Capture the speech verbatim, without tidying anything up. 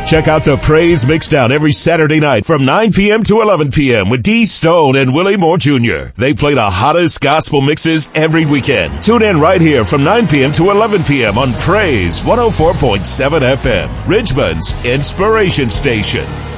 Check out the Praise Mixdown every Saturday night from nine p.m. to eleven p.m. with D Stone and Willie Moore Junior They play the hottest gospel mixes every weekend. Tune in right here from nine p.m. to eleven p.m. on Praise one oh four point seven F M, Richmond's inspiration station.